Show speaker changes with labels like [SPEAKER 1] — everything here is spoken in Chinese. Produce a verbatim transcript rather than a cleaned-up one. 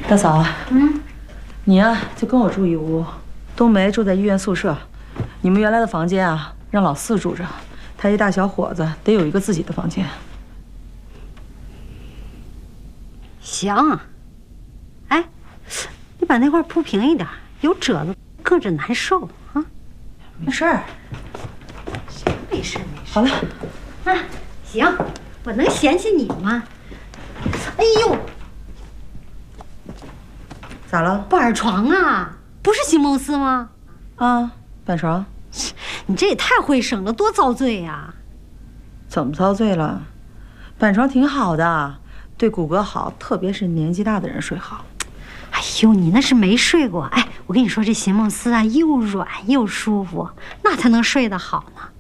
[SPEAKER 1] 大嫂，
[SPEAKER 2] 嗯，
[SPEAKER 1] 你呀、啊、就跟我住一屋，冬梅住在医院宿舍，你们原来的房间啊让老四住着，他一大小伙子得有一个自己的房间。
[SPEAKER 2] 行，哎，你把那块铺平一点，有褶子硌着难受啊。
[SPEAKER 1] 没事儿，
[SPEAKER 2] 没事没事。
[SPEAKER 1] 好了，
[SPEAKER 2] 啊，行，我能嫌弃你吗？哎呦，
[SPEAKER 1] 咋了？
[SPEAKER 2] 板床啊，不是席梦思吗？
[SPEAKER 1] 啊，板床，
[SPEAKER 2] 你这也太会省了，多遭罪呀！
[SPEAKER 1] 怎么遭罪了？板床挺好的，对骨骼好，特别是年纪大的人睡好。
[SPEAKER 2] 哎呦，你那是没睡过。哎，我跟你说，这席梦思啊，又软又舒服，那才能睡得好呢。